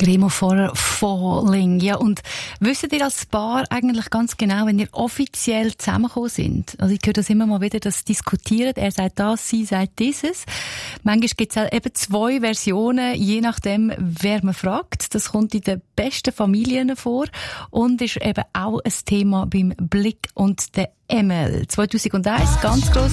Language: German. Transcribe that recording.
Remo Forer, Falling. Ja, und wisst ihr als Paar eigentlich ganz genau, wenn ihr offiziell zusammengekommen sind? Also ich höre das immer mal wieder, das diskutiert. Er sagt das, sie sagt dieses. Manchmal gibt es eben 2 Versionen, je nachdem, wer man fragt. Das kommt in den besten Familien vor und ist eben auch ein Thema beim Blick und der ML. 2001, ganz gross